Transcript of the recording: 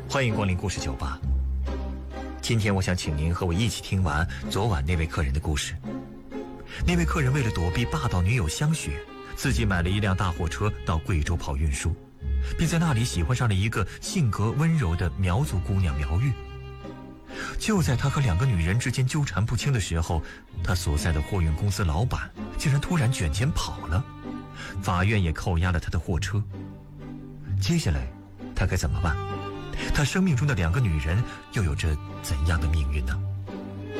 欢迎光临故事酒吧。今天我想请您和我一起听完昨晚那位客人的故事。那位客人为了躲避霸道女友香雪，自己买了一辆大货车到贵州跑运输，并在那里喜欢上了一个性格温柔的苗族姑娘苗玉。就在他和2个女人之间纠缠不清的时候，他所在的货运公司老板竟然突然卷钱跑了，法院也扣押了他的货车。接下来他该怎么办？他生命中的2个女人又有着怎样的命运呢？